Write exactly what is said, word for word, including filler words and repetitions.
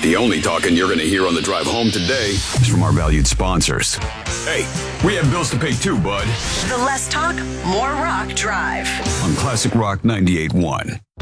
The only talking you're going to hear on the drive home today is from our valued sponsors. Hey, we have bills to pay too, bud. The Less Talk, More Rock Drive. On Classic Rock ninety-eight point one.